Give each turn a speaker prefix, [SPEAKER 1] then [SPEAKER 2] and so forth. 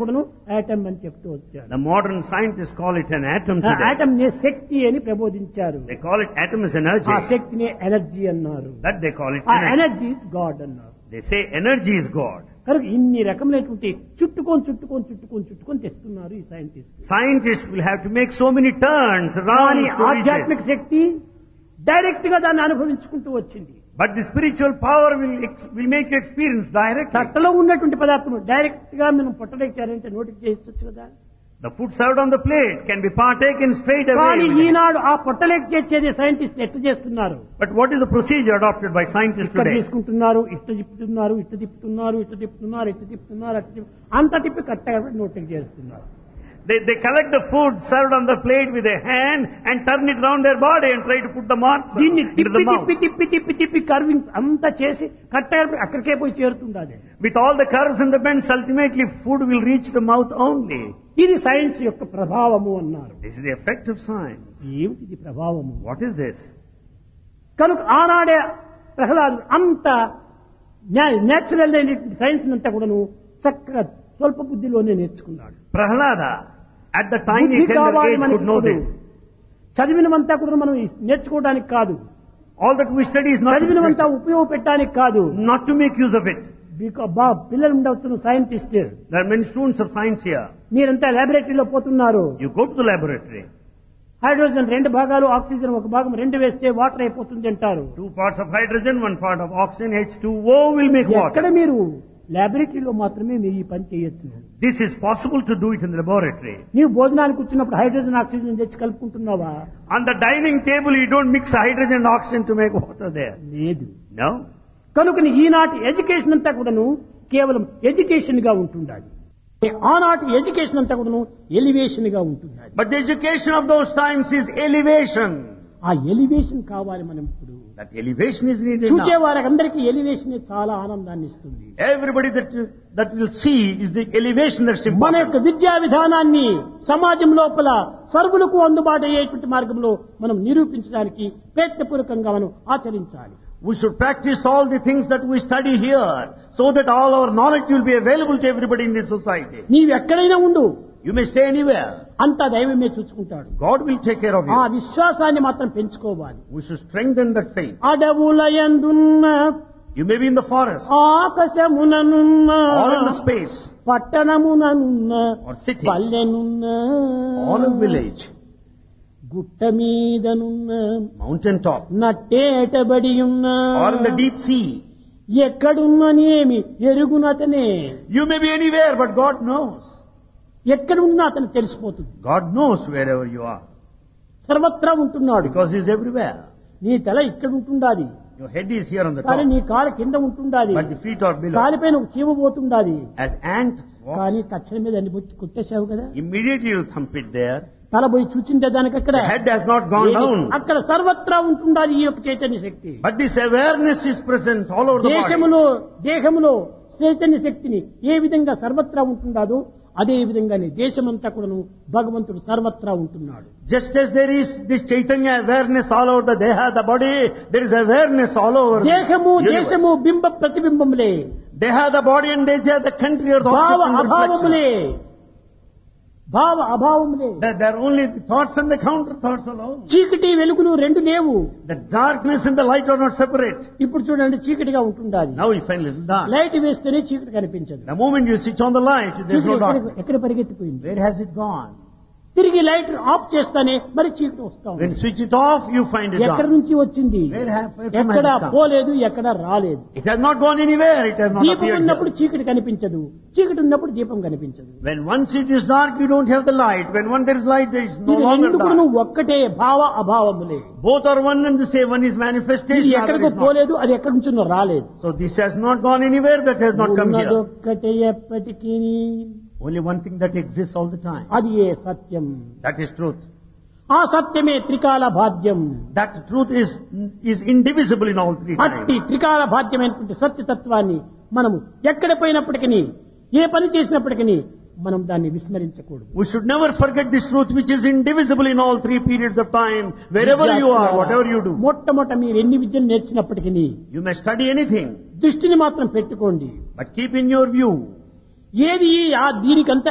[SPEAKER 1] Atom అని చెప్తూ వచ్చారు.
[SPEAKER 2] The modern scientists call it an atom today.
[SPEAKER 1] Atom నే శక్తి అని ప్రబోధించారు.
[SPEAKER 2] They call it atom is energy.
[SPEAKER 1] ఆ శక్తిని ఎనర్జీ అన్నారు.
[SPEAKER 2] That they call it
[SPEAKER 1] ఆ
[SPEAKER 2] energy.
[SPEAKER 1] ఎనర్జీ ఇస్ గాడ్ అన్నారు.
[SPEAKER 2] They say energy is God.
[SPEAKER 1] కనుక ఇన్ని రకమైనటువంటి చుట్టుకొని తెస్తున్నారు ఈ scientist.
[SPEAKER 2] Scientists will have to make so many turns
[SPEAKER 1] కానీ
[SPEAKER 2] around to reach this.
[SPEAKER 1] ఆధ్యాత్మిక శక్తి డైరెక్ట్ గా దాన్ని అనుభవించుకుంటూ వచ్చింది.
[SPEAKER 2] But the spiritual power will make you experience directly.
[SPEAKER 1] తట్టలో ఉన్నటువంటి పదార్థం డైరెక్ట్ గా మనం పొట్టలేచారంటే నోటికి చేయొచ్చు కదా.
[SPEAKER 2] The food served on the plate can be partaken straight
[SPEAKER 1] కానీ
[SPEAKER 2] away.
[SPEAKER 1] ఈనాడు ఆ పొట్టలేక చేసేది సైంటిస్ట్ ఎట్లా చేస్తున్నారు?
[SPEAKER 2] But what is the procedure adopted by scientists
[SPEAKER 1] ఇక్కడ
[SPEAKER 2] today?
[SPEAKER 1] తీసుకుంటున్నారు, ఇట్లా తిప్పుతున్నారు, అంత తిప్పి కట్టగా నోటికి చేస్తున్నారు.
[SPEAKER 2] They collect the food served on the plate with a hand and turn it around their body and try to put the marks
[SPEAKER 1] దీన్ని
[SPEAKER 2] into the mouth.
[SPEAKER 1] తిప్పి curvings అంతా చేసి కట్టగా అక్కడికే పోయి చేరుతుంది.
[SPEAKER 2] With all the curves and the bends, ultimately food will reach the mouth only.
[SPEAKER 1] ఇది science యొక్క ప్రభావము అన్నారు.
[SPEAKER 2] This is the effect of science.
[SPEAKER 1] ఏమిటి ప్రభావము?
[SPEAKER 2] What is this?
[SPEAKER 1] కనుక ఆనాడే ప్రహ్లాదుడు అంత నేచురల్ అయినటువంటి సైన్స్ అంతా కూడాను చక్కగా స్వల్ప బుద్ధిలోనే నేర్చుకున్నాడు.
[SPEAKER 2] Prahlada, at the time he tender age, could know this.
[SPEAKER 1] చదివినమంతా కూడా మనం నేర్చుకోవడానికి కాదు,
[SPEAKER 2] All that we study is not
[SPEAKER 1] చదివినమంతా ఉపయోగపెట్టడానికి కాదు.
[SPEAKER 2] to make use of it.
[SPEAKER 1] పిల్లలు ఉండవచ్చు scientist,
[SPEAKER 2] There are many students of science here.
[SPEAKER 1] మీరంతా లాబొరేటరీలో పోతున్నారు.
[SPEAKER 2] You go to the laboratory.
[SPEAKER 1] Hydrogen 2 భాగాలు, ఆక్సిజన్ 1 భాగం, 2 వేస్తే వాటర్ అయిపోతుంది అంటారు.
[SPEAKER 2] 2 parts of hydrogen, 1 part of oxygen, H2O will make
[SPEAKER 1] ఎక్కడ
[SPEAKER 2] water.
[SPEAKER 1] మీరు లాబొరేటరీలో మాత్రమే మీరు ఈ పని చేయొచ్చు.
[SPEAKER 2] This is possible to do it in the laboratory.
[SPEAKER 1] నీవు భోజనానికి వచ్చినప్పుడు హైడ్రోజన్ ఆక్సిజన్ తెచ్చి కలుపుకుంటున్నావా?
[SPEAKER 2] On the dining table, you don't mix hydrogen and oxygen to make water there.
[SPEAKER 1] లేదు.
[SPEAKER 2] No.
[SPEAKER 1] కనుక ఈనాటి ఎడ్యుకేషన్ అంతా కూడాను కేవలం ఎడ్యుకేషన్ గా ఉంటుండాలి. ఆనాటి ఎడ్యుకేషన్ అంతా కూడాను ఎలివేషన్ గా ఉంటుండాలి.
[SPEAKER 2] But the education of those times is elevation.
[SPEAKER 1] ఆ ఎలివేషన్ కావాలి మనం ఇప్పుడు.
[SPEAKER 2] That elevation is needed
[SPEAKER 1] చూసే
[SPEAKER 2] now.
[SPEAKER 1] వారందరికీ ఎలివేషన్ చాలా ఆనందాన్ని ఇస్తుంది.
[SPEAKER 2] Everybody that will see is the elevation that's
[SPEAKER 1] మన
[SPEAKER 2] important.
[SPEAKER 1] యొక్క విద్యా విధానాన్ని సమాజం లోపల సర్వులకు అందుబాటు అయ్యేటువంటి మార్గంలో మనం నిరూపించడానికి ప్రయత్నపూర్వకంగా మనం ఆచరించాలి.
[SPEAKER 2] We should practice all the things that we study here so that all our knowledge will be available to everybody in this society.
[SPEAKER 1] నీవు ఎక్కడైనా ఉండు,
[SPEAKER 2] You may stay anywhere.
[SPEAKER 1] అంతా దైవమే చూసుకుంటాడు.
[SPEAKER 2] God will take care of
[SPEAKER 1] ఆ
[SPEAKER 2] you.
[SPEAKER 1] విశ్వాసాన్ని మాత్రం పెంచుకోవాలి.
[SPEAKER 2] We should strengthen that faith.
[SPEAKER 1] అడవులయందున్న
[SPEAKER 2] You may be in the forest
[SPEAKER 1] ఆకాశముననున్న
[SPEAKER 2] or in the space
[SPEAKER 1] పట్టణముననున్న
[SPEAKER 2] or city
[SPEAKER 1] పల్లెనున్న
[SPEAKER 2] or a village,
[SPEAKER 1] గుట్ట మీదనున్న
[SPEAKER 2] mountain top
[SPEAKER 1] నట్టేటబడి ఉన్న
[SPEAKER 2] or in the deep sea.
[SPEAKER 1] ఎక్కడున్ననేమి ఎరుగునతనే.
[SPEAKER 2] You may be anywhere, but God knows.
[SPEAKER 1] ఎక్కడున్నా అతను తెలిసిపోతుంది.
[SPEAKER 2] God knows wherever you are
[SPEAKER 1] సర్వత్రా ఉంటున్నాడు.
[SPEAKER 2] because He is everywhere.
[SPEAKER 1] నీ తల ఇక్కడ ఉంటుండాది,
[SPEAKER 2] Your head is here on the
[SPEAKER 1] కానీ
[SPEAKER 2] top,
[SPEAKER 1] నీ కాలు కింద ఉంటుండాది,
[SPEAKER 2] but the feet are below.
[SPEAKER 1] కాలిపైన ఒక చీమ పోతుండాది.
[SPEAKER 2] As ant
[SPEAKER 1] కానీ
[SPEAKER 2] walks,
[SPEAKER 1] తక్షణ మీద అన్ని బొచ్చి కుట్టేశావు కదా.
[SPEAKER 2] immediately you thump it there.
[SPEAKER 1] తల పోయి చూచిందే దానికి అక్కడ
[SPEAKER 2] The head has not gone down.
[SPEAKER 1] అక్కడ సర్వత్రా ఉంటుండాలి ఈ యొక్క చైతన్య శక్తి.
[SPEAKER 2] But this awareness is present all over the body.
[SPEAKER 1] దేహములో చైతన్య శక్తిని ఏ విధంగా సర్వత్రా ఉంటుండాదో అదే విధంగానే దేశమంతా కూడాను భగవంతుడు సర్వత్రా ఉంటున్నాడు.
[SPEAKER 2] Just as there is this Chaitanya awareness all over the Deha, the body, there is awareness all over the
[SPEAKER 1] దేహము
[SPEAKER 2] universe.
[SPEAKER 1] దేశము బింబ ప్రతిబింబములే,
[SPEAKER 2] Deha, the body, and Deja, the country, are the
[SPEAKER 1] భావ
[SPEAKER 2] object and
[SPEAKER 1] అభావములే,
[SPEAKER 2] reflection.
[SPEAKER 1] భావ అభావములే.
[SPEAKER 2] There are only the thoughts and the counter thoughts alone.
[SPEAKER 1] చీకటి వెలుగులు రెండు లేవు.
[SPEAKER 2] The darkness and the light are not separate.
[SPEAKER 1] ఇప్పుడు చూడండి చీకటిగా ఉంటుండాలి.
[SPEAKER 2] Now you find little dark.
[SPEAKER 1] Light వేస్తేనే చీకటి కనిపించదు.
[SPEAKER 2] The moment you switch on the light, there is no
[SPEAKER 1] చీకటి
[SPEAKER 2] darkness.
[SPEAKER 1] ఎక్కడ పరిగెత్తిపోయింది.
[SPEAKER 2] Where has it gone?
[SPEAKER 1] తిరిగి లైట్ ఆఫ్ చేస్తానే మరి చీకటి వస్తా ఉంది.
[SPEAKER 2] When you switch it off, you find it
[SPEAKER 1] ఎక్కడి
[SPEAKER 2] dark.
[SPEAKER 1] నుంచి వచ్చింది?
[SPEAKER 2] Where from has
[SPEAKER 1] ఎక్కడ
[SPEAKER 2] it come?
[SPEAKER 1] పోలేదు, ఎక్కడ రాలేదు.
[SPEAKER 2] It has not gone anywhere. It has not
[SPEAKER 1] దీపం
[SPEAKER 2] appeared
[SPEAKER 1] ఉన్నప్పుడు
[SPEAKER 2] here.
[SPEAKER 1] చీకటి కనిపించదు, చీకటి ఉన్నప్పుడు దీపం కనిపించదు.
[SPEAKER 2] When once it is dark, you don't have the light. When there is light, there is no
[SPEAKER 1] ఇది
[SPEAKER 2] longer
[SPEAKER 1] ఎందుకు
[SPEAKER 2] dark.
[SPEAKER 1] ఒక్కటే భావ అభావములే.
[SPEAKER 2] Both are one and the same. One is
[SPEAKER 1] ఇది
[SPEAKER 2] manifestation, other
[SPEAKER 1] ఎక్కడికో
[SPEAKER 2] is not.
[SPEAKER 1] పోలేదు, అది ఎక్కడి నుంచో రాలేదు.
[SPEAKER 2] So this has not gone anywhere. That has not come here.
[SPEAKER 1] ఉన్నదొక్కటే ఎప్పటికీ,
[SPEAKER 2] Only one thing that exists all the time.
[SPEAKER 1] అది ఏ సత్యం.
[SPEAKER 2] That is truth.
[SPEAKER 1] ఆ సత్యమే త్రికాల భాద్యం.
[SPEAKER 2] That truth is indivisible in all three
[SPEAKER 1] అట్టి
[SPEAKER 2] times.
[SPEAKER 1] త్రికాల భాద్యమైనటువంటి సత్యతత్వాన్ని మనము ఎక్కడ పోయినప్పటికీ, ఏ పని చేసినప్పటికీ మనం దాన్ని విస్మరించకూడదు.
[SPEAKER 2] We should never forget this truth which is indivisible in all three periods of time. Wherever you are, whatever you do.
[SPEAKER 1] మొట్టమొదట మీరు ఎన్ని విద్యలు నేర్చినప్పటికీ
[SPEAKER 2] You may study anything,
[SPEAKER 1] దృష్టిని మాత్రం పెట్టుకోండి.
[SPEAKER 2] but keep in your view
[SPEAKER 1] ఏది దీనికంతా